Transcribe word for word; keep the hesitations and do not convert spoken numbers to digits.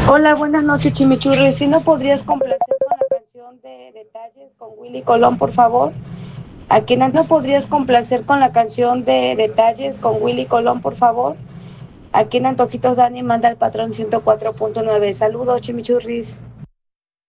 Hola, buenas noches, Chimichurri. ¿Si no podrías complacer con la canción de Detalles con Willy Colón, por favor? ¿A quién no podrías complacer con la canción de Detalles con Willy Colón, por favor? Aquí en Antojitos Dani manda el patrón ciento cuatro punto nueve. Saludos, Chimichurris.